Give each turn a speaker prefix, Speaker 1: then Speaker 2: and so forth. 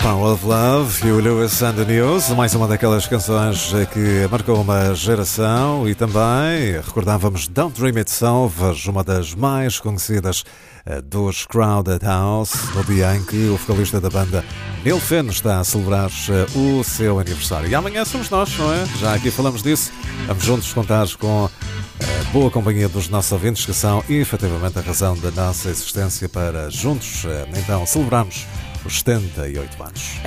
Speaker 1: Power of Love e o Lewis and the News, mais uma daquelas canções que marcou uma geração. E também recordávamos Don't Dream It's Over, uma das mais conhecidas dos Crowded House, no dia em que o vocalista da banda Neil Finn está a celebrar o seu aniversário. E amanhã somos nós, não é? Já aqui falamos disso. Vamos juntos contar com a boa companhia dos nossos ouvintes, que são efetivamente a razão da nossa existência, para juntos então celebrarmos os 78 anos.